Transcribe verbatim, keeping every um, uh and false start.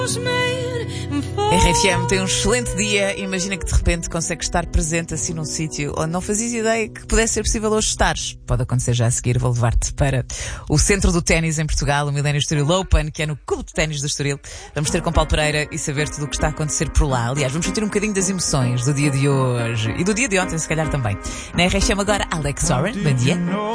R F M tem um excelente dia. Imagina que de repente consegues estar presente assim num sítio onde não fazias ideia que pudesse ser possível hoje estares. Pode acontecer já a seguir. Vou levar-te para o centro do ténis em Portugal, o Millennium Estoril Open, que é no Clube de Ténis do Estoril. Vamos ter com Paulo Pereira e saber tudo o que está a acontecer por lá. Aliás, vamos sentir um bocadinho das emoções do dia de hoje e do dia de ontem, se calhar também. Na R F M agora, Alex Soren. Bom dia.